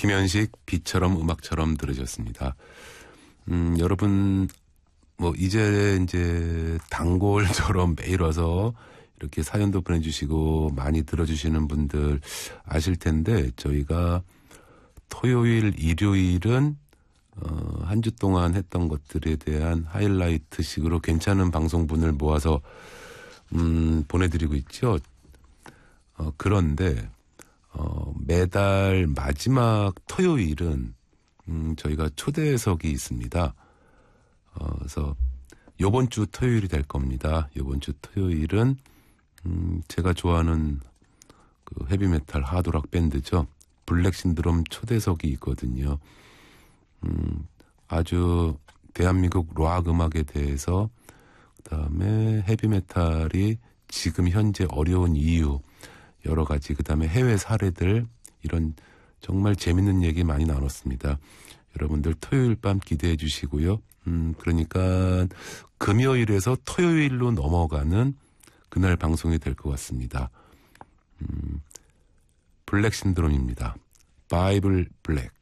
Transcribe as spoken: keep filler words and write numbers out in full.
김현식 비처럼 음악처럼 들으셨습니다. 음, 여러분 뭐 이제 이제 단골처럼 매일 와서 이렇게 사연도 보내주시고 많이 들어주시는 분들 아실 텐데 저희가 토요일, 일요일은 어, 한 주 동안 했던 것들에 대한 하이라이트식으로 괜찮은 방송분을 모아서 음, 보내드리고 있죠. 어, 그런데 어, 매달 마지막 토요일은 음, 저희가 초대석이 있습니다. 어, 그래서 요번 주 토요일이 될 겁니다. 요번 주 토요일은 음, 제가 좋아하는 그 헤비메탈 하드락 밴드죠. 블랙 신드롬 초대석이 있거든요. 음, 아주 대한민국 락 음악에 대해서 그다음에 헤비메탈이 지금 현재 어려운 이유 여러 가지 그다음에 해외 사례들 이런 정말 재밌는 얘기 많이 나눴습니다. 여러분들 토요일 밤 기대해 주시고요. 음, 그러니까 금요일에서 토요일로 넘어가는 그날 방송이 될 것 같습니다. 음, 블랙 신드롬입니다. 바이블 블랙.